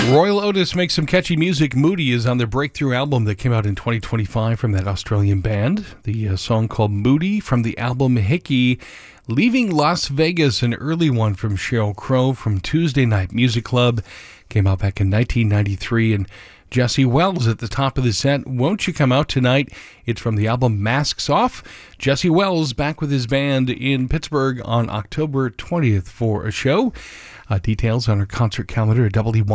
Royal Otis makes some catchy music. Moody is on their breakthrough album that came out in 2025 from that Australian band. The song called Moody from the album Hickey. Leaving Las Vegas, an early one from Sheryl Crow from Tuesday Night Music Club. Came out back in 1993. And Jesse Wells at the top of the set. Won't You Come Out Tonight? It's from the album Masks Off. Jesse Wells back with his band in Pittsburgh on October 20th for a show. Details on our concert calendar at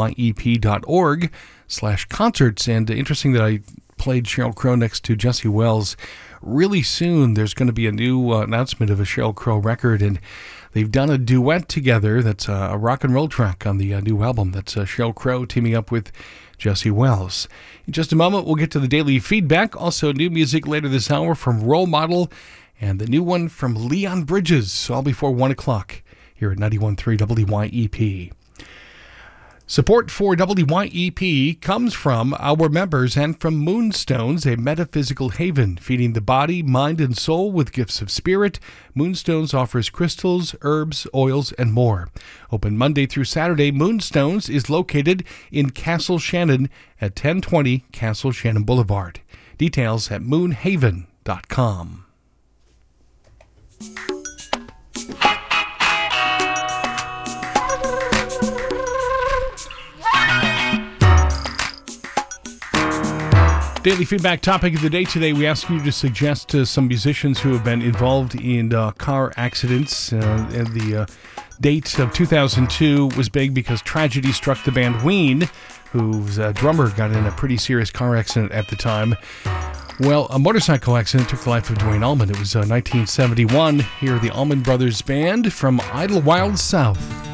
wyep.org/concerts. And interesting that I played Sheryl Crow next to Jesse Wells. Really soon there's going to be a new announcement of a Sheryl Crow record, and they've done a duet together that's a rock and roll track on the new album. That's Sheryl Crow teaming up with Jesse Wells. In just a moment, we'll get to the daily feedback. Also, new music later this hour from Role Model and the new one from Leon Bridges, all before 1 o'clock here at 91.3 WYEP. Support for WYEP comes from our members and from Moonstones, a metaphysical haven, feeding the body, mind, and soul with gifts of spirit. Moonstones offers crystals, herbs, oils, and more. Open Monday through Saturday, Moonstones is located in Castle Shannon at 1020 Castle Shannon Boulevard. Details at moonhaven.com. Daily feedback topic of the day today. We ask you to suggest some musicians who have been involved in car accidents. And the date of 2002 was big because tragedy struck the band Ween, whose drummer got in a pretty serious car accident at the time. Well, a motorcycle accident took the life of Duane Allman. It was 1971. Here are the Allman Brothers Band from Idlewild South.